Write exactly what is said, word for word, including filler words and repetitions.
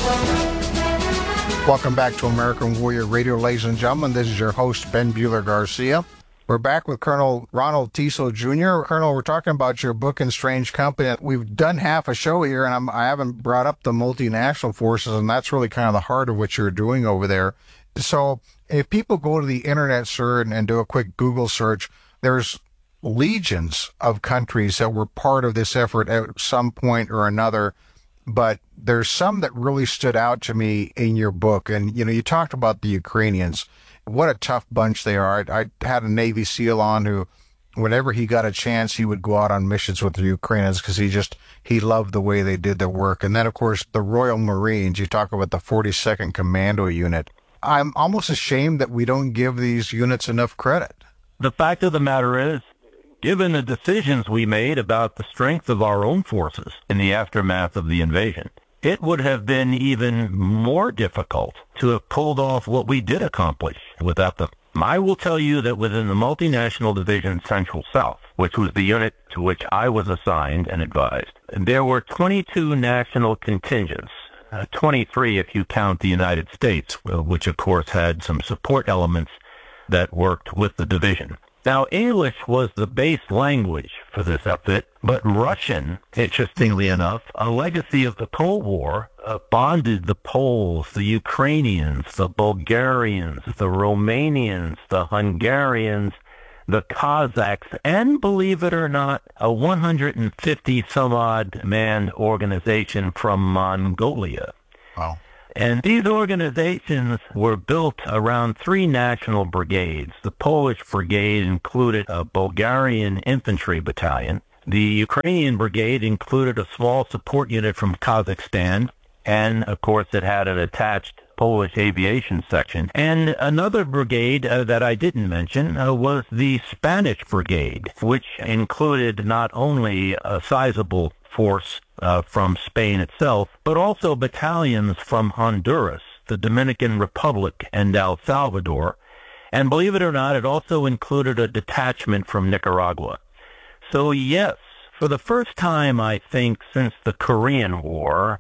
Welcome back to American Warrior Radio, ladies and gentlemen. This is your host, Ben Bueller Garcia. We're back with Colonel Ronald Teasel Junior Colonel, we're talking about your book in Strange Company. We've done half a show here, and I'm, I haven't brought up the multinational forces, and that's really kind of the heart of what you're doing over there. So if people go to the internet, sir, and, and do a quick Google search, there's legions of countries that were part of this effort at some point or another. But there's some that really stood out to me in your book. And, you know, you talked about the Ukrainians. What a tough bunch they are. I, I had a Navy SEAL on who, whenever he got a chance, he would go out on missions with the Ukrainians because he just, he loved the way they did their work. And then, of course, the Royal Marines, you talk about the forty-second Commando Unit. I'm almost ashamed that we don't give these units enough credit. The fact of the matter is, given the decisions we made about the strength of our own forces in the aftermath of the invasion, it would have been even more difficult to have pulled off what we did accomplish without them. I will tell you that within the Multinational Division Central South, which was the unit to which I was assigned and advised, there were twenty-two national contingents, uh, twenty-three if you count the United States, which of course had some support elements that worked with the division. Now, English was the base language for this outfit, but Russian, interestingly enough, a legacy of the Cold War, uh, bonded the Poles, the Ukrainians, the Bulgarians, the Romanians, the Hungarians, the Kazakhs, and, believe it or not, a one hundred fifty some odd man organization from Mongolia. Wow. And these organizations were built around three national brigades. The Polish brigade included a Bulgarian infantry battalion. The Ukrainian brigade included a small support unit from Kazakhstan. And, of course, it had an attached Polish aviation section. And another brigade uh, that I didn't mention uh, was the Spanish brigade, which included not only a sizable force uh, from Spain itself, but also battalions from Honduras, the Dominican Republic, and El Salvador. And believe it or not, it also included a detachment from Nicaragua. So yes, for the first time, I think, since the Korean War,